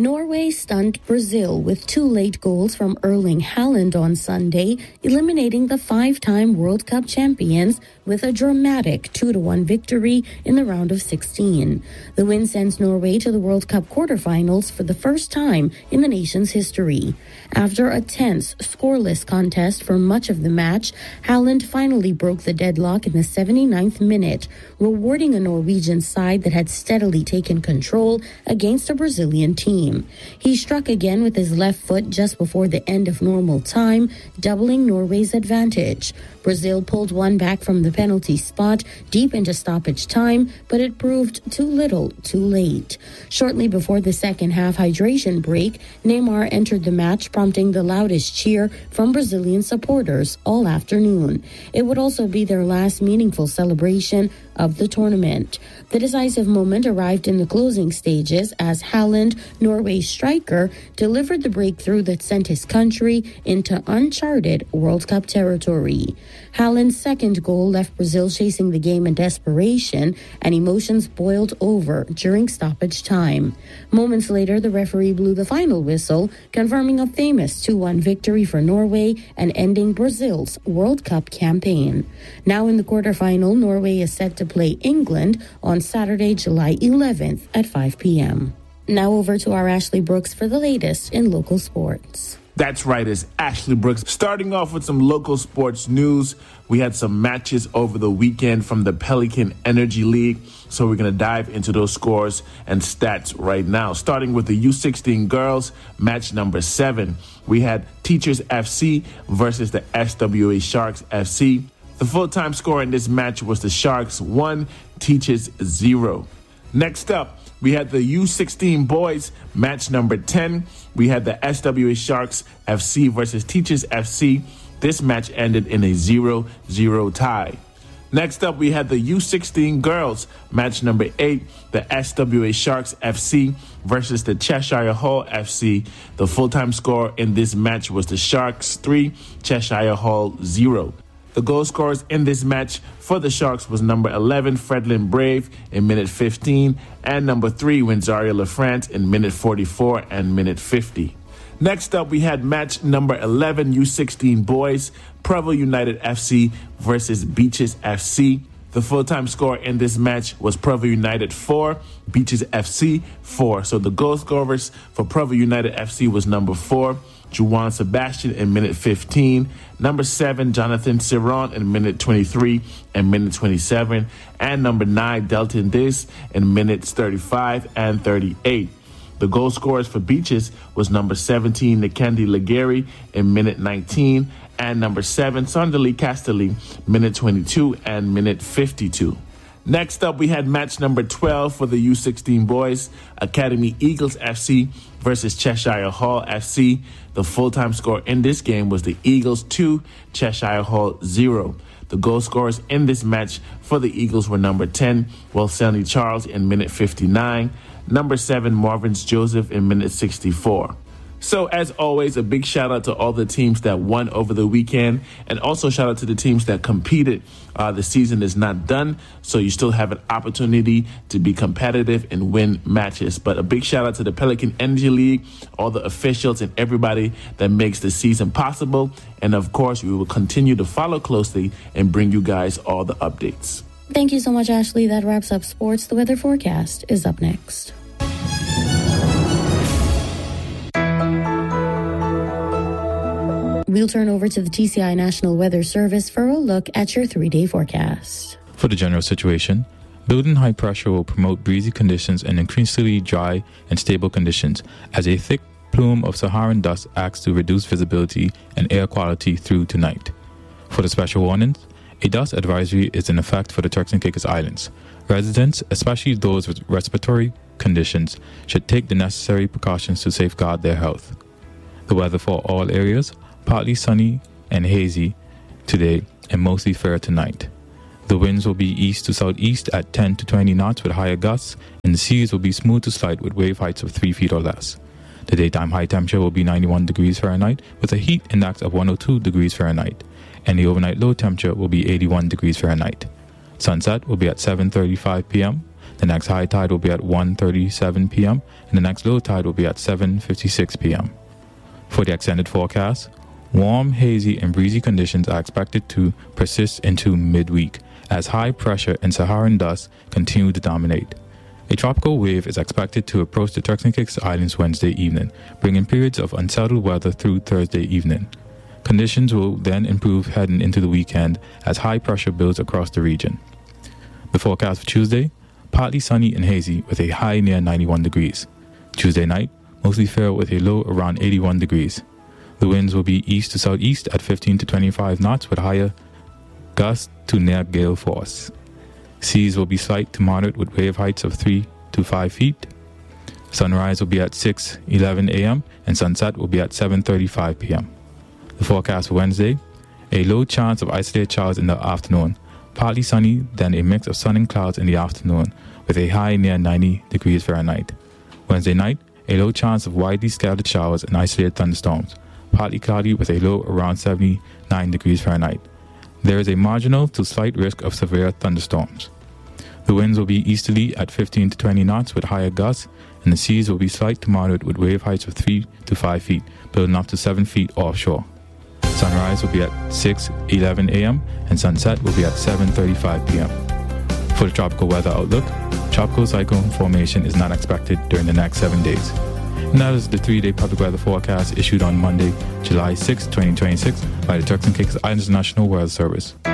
Norway stunned Brazil with 2 late goals from Erling Haaland on Sunday, eliminating the 5-time World Cup champions with a dramatic 2-1 victory in the round of 16. The win sends Norway to the World Cup quarterfinals for the first time in the nation's history. After a tense, scoreless contest for much of the match, Haaland finally broke the deadlock in the 79th minute, rewarding a Norwegian side that had steadily taken control against a Brazilian team. He struck again with his left foot just before the end of normal time, doubling Norway's advantage. Brazil pulled one back from the penalty spot deep into stoppage time, but it proved too little, too late. Shortly before the second half hydration break, Neymar entered the match, prompting the loudest cheer from Brazilian supporters all afternoon. It would also be their last meaningful celebration of the tournament. The decisive moment arrived in the closing stages as Haaland, Norway's striker, delivered the breakthrough that sent his country into uncharted World Cup territory. Haaland's second goal left Brazil chasing the game in desperation, and emotions boiled over during stoppage time. Moments later, the referee blew the final whistle, confirming a famous 2-1 victory for Norway and ending Brazil's World Cup campaign. Now in the quarterfinal, Norway is set to play England on Saturday, July 11th at 5 p.m. Now over to our Ashley Brooks for the latest in local sports. That's right, it's Ashley Brooks. Starting off with some local sports news, we had some matches over the weekend from the Pelican Energy League, so we're going to dive into those scores and stats right now. Starting with the U16 girls, match number 7. We had Teachers FC versus the SWA Sharks FC. The full-time score in this match was the Sharks 1, Teachers 0. Next up, we had the U16 boys, match number 10. We had the SWA Sharks FC versus Teachers FC. This match ended in a 0-0 tie. Next up, we had the U16 girls, match number 8, the SWA Sharks FC versus the Cheshire Hall FC. The full-time score in this match was the Sharks 3, Cheshire Hall 0. The goal scorers in this match for the Sharks was number 11, Fredlin Brave, in minute 15, and number 3, Winzaria LaFrance, in minute 44 and minute 50. Next up, we had match number 11, U16 boys, Provo United FC versus Beaches FC. The full-time score in this match was Provo United 4, Beaches FC 4. So the goal scorers for Provo United FC was number 4, Juwan Sebastian in minute 15, number 7, Jonathan Ciron in minute 23 and minute 27, and number 9, Delton Dis in minutes 35 and 38. The goal scorers for Beaches was number 17, Nikendi Legary in minute 19, and number 7, Sondali Castelli, minute 22 and minute 52. Next up, we had match number 12 for the U16 boys, Academy Eagles FC versus Cheshire Hall FC. The full-time score in this game was the Eagles 2, Cheshire Hall 0. The goal scorers in this match for the Eagles were number 10, Wilsoni Charles in minute 59, number 7, Marvins Joseph in minute 64. So, as always, a big shout out to all the teams that won over the weekend, and also shout out to the teams that competed. The season is not done, so you still have an opportunity to be competitive and win matches. But a big shout out to the Pelican Energy League, all the officials and everybody that makes the season possible. And of course, we will continue to follow closely and bring you guys all the updates. Thank you so much, Ashley. That wraps up sports. The weather forecast is up next. We'll turn over to the TCI National Weather Service for a look at your 3-day forecast. For the general situation, building high pressure will promote breezy conditions and increasingly dry and stable conditions as a thick plume of Saharan dust acts to reduce visibility and air quality through tonight. For the special warnings, a dust advisory is in effect for the Turks and Caicos Islands. Residents, especially those with respiratory conditions, should take the necessary precautions to safeguard their health. The weather for all areas: partly sunny and hazy today and mostly fair tonight. The winds will be east to southeast at 10 to 20 knots with higher gusts, and the seas will be smooth to slight with wave heights of 3 feet or less. The daytime high temperature will be 91 degrees Fahrenheit with a heat index of 102 degrees Fahrenheit, and the overnight low temperature will be 81 degrees Fahrenheit. Sunset will be at 7:35 p.m. The next high tide will be at 1:37 p.m. and the next low tide will be at 7:56 p.m. For the extended forecast, warm, hazy, and breezy conditions are expected to persist into midweek as high pressure and Saharan dust continue to dominate. A tropical wave is expected to approach the Turks and Caicos Islands Wednesday evening, bringing periods of unsettled weather through Thursday evening. Conditions will then improve heading into the weekend as high pressure builds across the region. The forecast for Tuesday, partly sunny and hazy with a high near 91 degrees. Tuesday night, mostly fair with a low around 81 degrees. The winds will be east to southeast at 15 to 25 knots with higher gusts to near gale force. Seas will be slight to moderate with wave heights of 3 to 5 feet. Sunrise will be at 6:11 a.m. and sunset will be at 7:35 p.m. The forecast for Wednesday, a low chance of isolated showers in the afternoon, partly sunny, then a mix of sun and clouds in the afternoon with a high near 90 degrees Fahrenheit. Wednesday night, a low chance of widely scattered showers and isolated thunderstorms, partly cloudy with a low around 79 degrees Fahrenheit. There is a marginal to slight risk of severe thunderstorms. The winds will be easterly at 15 to 20 knots with higher gusts, and the seas will be slight to moderate with wave heights of 3 to 5 feet, building up to 7 feet offshore. Sunrise will be at 6:11 a.m. and sunset will be at 7:35 p.m. For the tropical weather outlook, tropical cyclone formation is not expected during the next 7 days. And that is the 3-day public weather forecast issued on Monday, July 6, 2026 by the Turks and Caicos Islands National Weather Service.